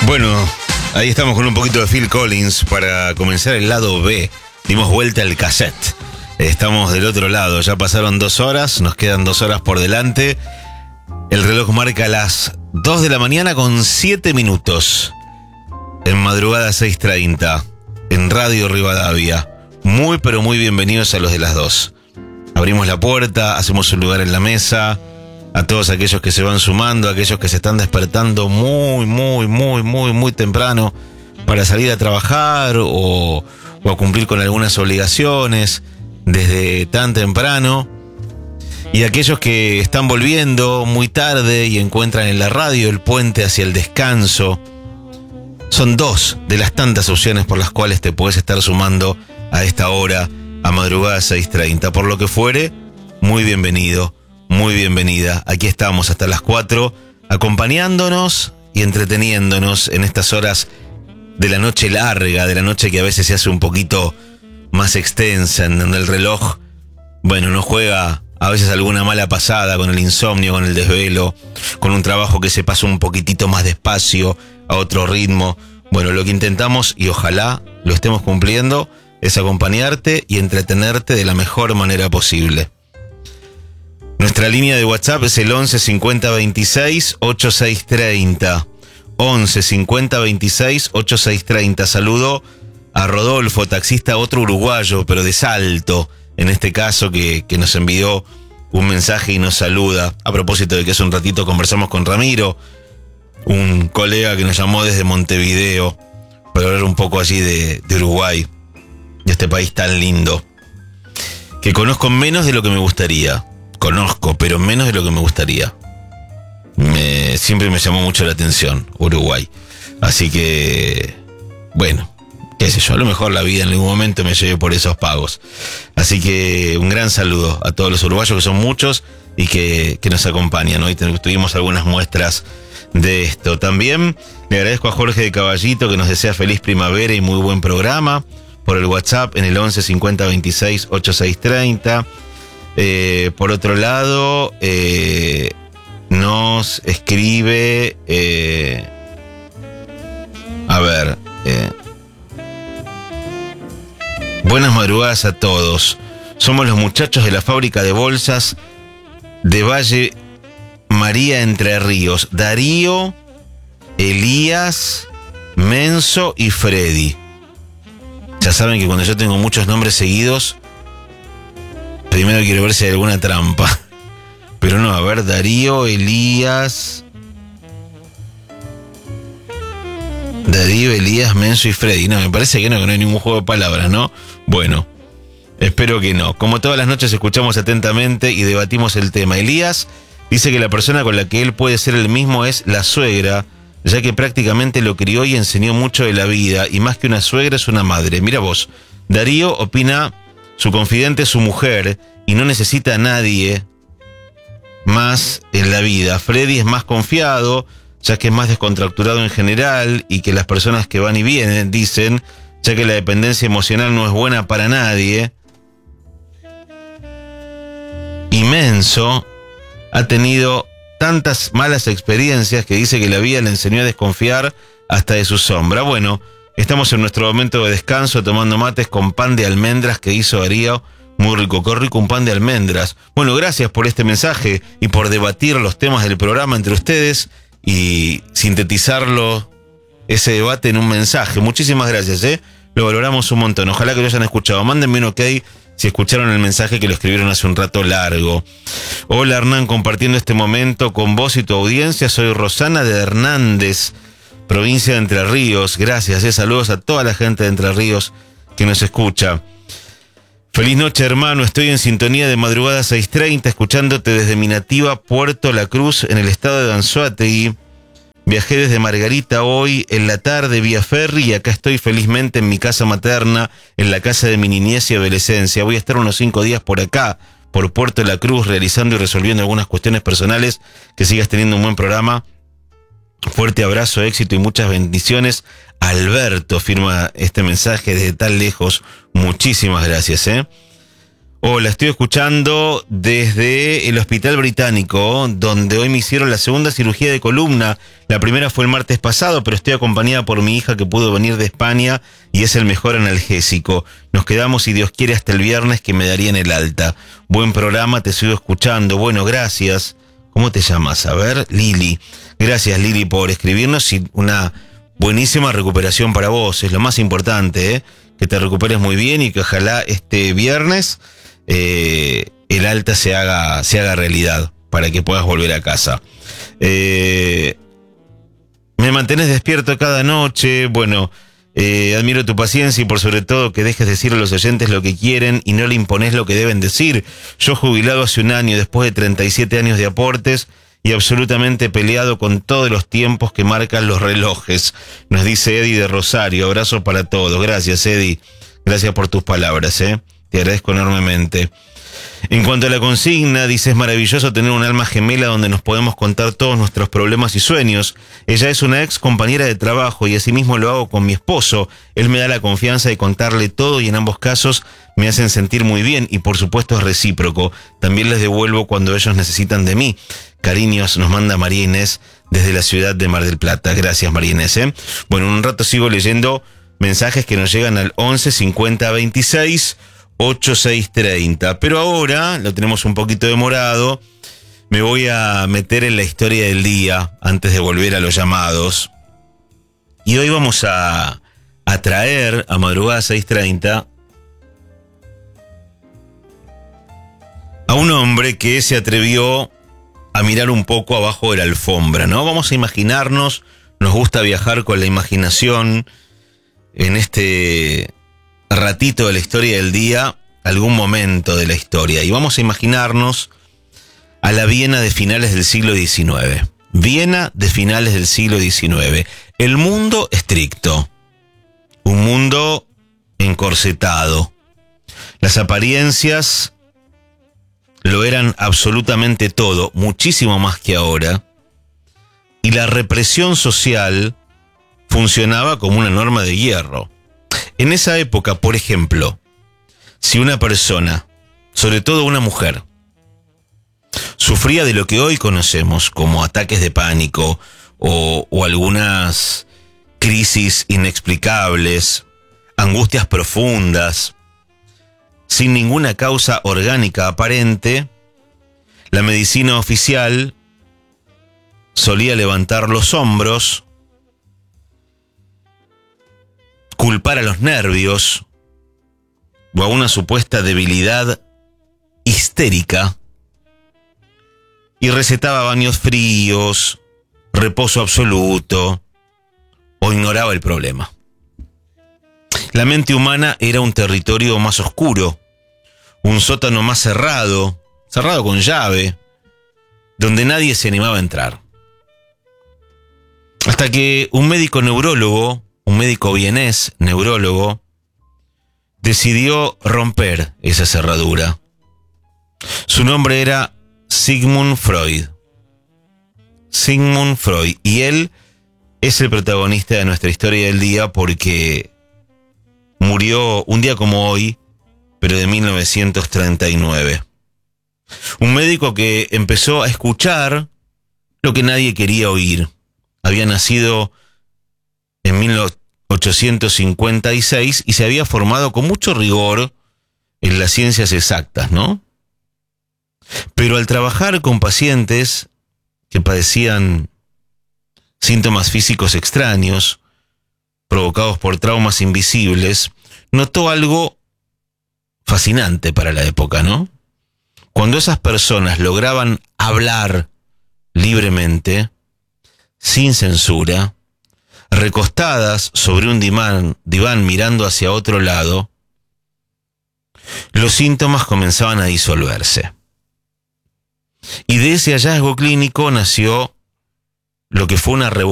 Bueno, ahí estamos con un poquito de Phil Collins para comenzar el lado B. Dimos vuelta al cassette. Estamos del otro lado, ya pasaron 2 horas, nos quedan 2 horas por delante. El reloj marca las 2 de la mañana con 7 minutos. En madrugada 6:30, en Radio Rivadavia. Muy pero muy bienvenidos a los de las 2. Abrimos la puerta, hacemos un lugar en la mesa. A todos aquellos que se van sumando, a aquellos que se están despertando muy temprano para salir a trabajar o a cumplir con algunas obligaciones desde tan temprano. Y aquellos que están volviendo muy tarde y encuentran en la radio el puente hacia el descanso. Son 2 de las tantas opciones por las cuales te puedes estar sumando a esta hora, a madrugada 6:30. Por lo que fuere, muy bienvenido. Muy bienvenida, aquí estamos hasta las 4, acompañándonos y entreteniéndonos en estas horas de la noche larga, de la noche que a veces se hace un poquito más extensa, en donde el reloj, bueno, nos juega a veces alguna mala pasada con el insomnio, con el desvelo, con un trabajo que se pasa un poquitito más despacio, a otro ritmo. Bueno, lo que intentamos, y ojalá lo estemos cumpliendo, es acompañarte y entretenerte de la mejor manera posible. Nuestra línea de WhatsApp es el 11 50 26 8630. 11 50 26 8630. Saludo a Rodolfo, taxista, otro uruguayo, pero de Salto, en este caso, que nos envió un mensaje y nos saluda. A propósito de que hace un ratito conversamos con Ramiro, un colega que nos llamó desde Montevideo, para hablar un poco allí de Uruguay, de este país tan lindo, que conozco menos de lo que me gustaría. Conozco, pero menos de lo que me gustaría. Siempre me llamó mucho la atención Uruguay. Así que, bueno, qué sé yo, a lo mejor la vida en algún momento me lleve por esos pagos. Así que un gran saludo a todos los uruguayos, que son muchos y que nos acompañan. Hoy tuvimos algunas muestras de esto. También le agradezco a Jorge de Caballito, que nos desea feliz primavera y muy buen programa, por el WhatsApp en el 11 50 26 8630. Por otro lado, nos escribe, buenas madrugadas a todos. Somos los muchachos de la fábrica de bolsas de Valle María, Entre Ríos. Darío, Elías, Menso y Freddy. Ya saben que cuando yo tengo muchos nombres seguidos, primero quiero ver si hay alguna trampa. Pero no, a ver, Darío, Elías, Menso y Freddy. No, me parece que no hay ningún juego de palabras, ¿no? Bueno, espero que no. Como todas las noches escuchamos atentamente y debatimos el tema. Elías dice que la persona con la que él puede ser el mismo es la suegra, ya que prácticamente lo crió y enseñó mucho de la vida, y más que una suegra es una madre. Mira vos, Darío opina: su confidente es su mujer y no necesita a nadie más en la vida. Freddy es más confiado, ya que es más descontracturado en general, y que las personas que van y vienen, dicen, ya que la dependencia emocional no es buena para nadie. Y Menso ha tenido tantas malas experiencias que dice que la vida le enseñó a desconfiar hasta de su sombra. Bueno, estamos en nuestro momento de descanso, tomando mates con pan de almendras que hizo Darío. Muy rico, qué rico un pan de almendras. Bueno, gracias por este mensaje y por debatir los temas del programa entre ustedes y sintetizarlo, ese debate, en un mensaje. Muchísimas gracias, lo valoramos un montón. Ojalá que lo hayan escuchado. Mándenme un ok si escucharon el mensaje que lo escribieron hace un rato largo. Hola Hernán, compartiendo este momento con vos y tu audiencia. Soy Rosana de Hernández, provincia de Entre Ríos. Gracias, saludos a toda la gente de Entre Ríos que nos escucha. Feliz noche, hermano. Estoy en sintonía de madrugada 6:30, escuchándote desde mi nativa Puerto La Cruz, en el estado de Anzoátegui. Viajé desde Margarita hoy en la tarde vía ferry y acá estoy felizmente en mi casa materna, en la casa de mi niñez y adolescencia. Voy a estar unos 5 días por acá, por Puerto La Cruz, realizando y resolviendo algunas cuestiones personales. Que sigas teniendo un buen programa. Fuerte abrazo, éxito y muchas bendiciones. Alberto firma este mensaje desde tan lejos. Muchísimas gracias, Hola, estoy escuchando desde el Hospital Británico, donde hoy me hicieron la segunda cirugía de columna. La primera fue el martes pasado, pero estoy acompañada por mi hija que pudo venir de España y es el mejor analgésico. Nos quedamos, si Dios quiere, hasta el viernes que me darían el alta. Buen programa, te sigo escuchando. Bueno, gracias. ¿Cómo te llamas? A ver, Lili. Gracias, Lili, por escribirnos y una buenísima recuperación para vos. Es lo más importante, que te recuperes muy bien y que ojalá este viernes el alta se haga realidad para que puedas volver a casa. Me mantenés despierto cada noche. Bueno, admiro tu paciencia y por sobre todo que dejes decir a los oyentes lo que quieren y no le imponés lo que deben decir. Yo jubilado hace un año después de 37 años de aportes y absolutamente peleado con todos los tiempos que marcan los relojes. Nos dice Eddie de Rosario. Abrazo para todos. Gracias, Eddie. Gracias por tus palabras, Te agradezco enormemente. En cuanto a la consigna, dice, es maravilloso tener un alma gemela donde nos podemos contar todos nuestros problemas y sueños. Ella es una ex compañera de trabajo y asimismo lo hago con mi esposo. Él me da la confianza de contarle todo y en ambos casos me hacen sentir muy bien y por supuesto es recíproco. También les devuelvo cuando ellos necesitan de mí. Cariños, nos manda María Inés desde la ciudad de Mar del Plata. Gracias, María Inés. Bueno, en un rato sigo leyendo mensajes que nos llegan al 11 50 26 8630. Pero ahora, lo tenemos un poquito demorado, me voy a meter en la historia del día antes de volver a los llamados. Y hoy vamos a traer a madrugada 6:30 a un hombre que se atrevió a mirar un poco abajo de la alfombra, ¿no? Vamos a imaginarnos, nos gusta viajar con la imaginación en este ratito de la historia del día, algún momento de la historia. Y vamos a imaginarnos a la Viena de finales del siglo XIX. Viena de finales del siglo XIX. El mundo estricto. Un mundo encorsetado. Las apariencias lo eran absolutamente todo, muchísimo más que ahora. Y la represión social funcionaba como una norma de hierro. En esa época, por ejemplo, si una persona, sobre todo una mujer, sufría de lo que hoy conocemos como ataques de pánico o algunas crisis inexplicables, angustias profundas, sin ninguna causa orgánica aparente, la medicina oficial solía levantar los hombros, culpar a los nervios o a una supuesta debilidad histérica y recetaba baños fríos, reposo absoluto o ignoraba el problema. La mente humana era un territorio más oscuro, un sótano más cerrado con llave, donde nadie se animaba a entrar. Hasta que un médico neurólogo, un médico vienés neurólogo, decidió romper esa cerradura. Su nombre era Sigmund Freud. Sigmund Freud. Y él es el protagonista de nuestra historia del día porque murió un día como hoy, pero de 1939. Un médico que empezó a escuchar lo que nadie quería oír. Había nacido en 1856 y se había formado con mucho rigor en las ciencias exactas, ¿no? Pero al trabajar con pacientes que padecían síntomas físicos extraños, provocados por traumas invisibles, notó algo fascinante para la época, ¿no? Cuando esas personas lograban hablar libremente, sin censura, recostadas sobre un diván mirando hacia otro lado, los síntomas comenzaban a disolverse. Y de ese hallazgo clínico nació lo que fue una revolución